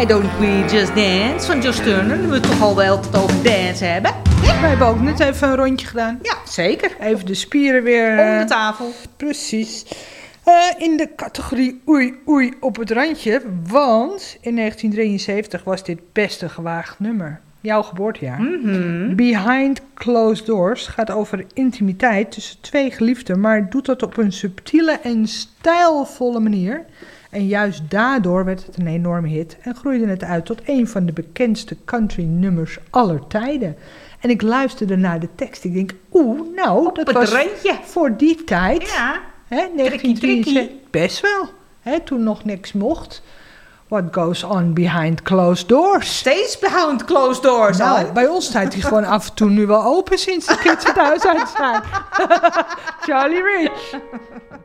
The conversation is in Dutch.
Why Don't We Just Dance van Josh Turner. Nu we het toch al wel het over dance hebben. Wij hebben ook net even een rondje gedaan. Ja, zeker. Even de spieren weer... Om de tafel. Precies. In de categorie oei op het randje. Want in 1973 was dit best een gewaagd nummer. Jouw geboortejaar. Mm-hmm. Behind Closed Doors gaat over intimiteit tussen twee geliefden. Maar doet dat op een subtiele en stijlvolle manier. En juist daardoor werd het een enorme hit. En groeide het uit tot een van de bekendste country nummers aller tijden. En ik luisterde naar de tekst. Ik denk, op dat het was randje. Voor die tijd. Ja. Hè, 1973, best wel. Hè, toen nog niks mocht. What goes on behind closed doors? Steeds behind closed doors. Nou, bij ons staat hij gewoon af en toe nu wel open sinds de kids het huis uit zijn. Charlie Rich.